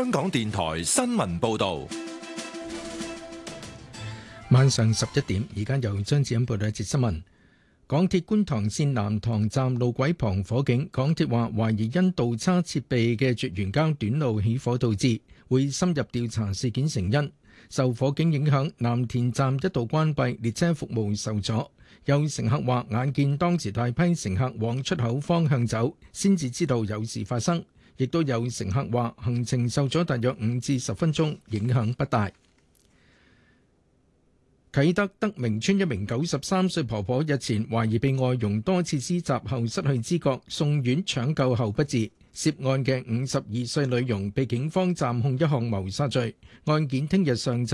香港電台新聞報道。 晚上11點，而家由張子欣報道一節新聞。港鐵觀塘線南塘站路軌旁火警，港鐵話懷疑因倒叉設備嘅絕緣膠短路起火導致，會深入調查事件成因。受火警影響，藍田站一度關閉，列車服務受阻。有乘客話眼見當時大批乘客往出口方向走，先至知道有事發生。亦都有乘客話行程受咗大約5至10分鐘，影響不大。啟德德明村一名93歲婆婆日前懷疑被外傭多次施襲後失去知覺，送院搶救後不治。涉案嘅52歲女傭被警方暫控一項謀殺罪，案件聽日上晝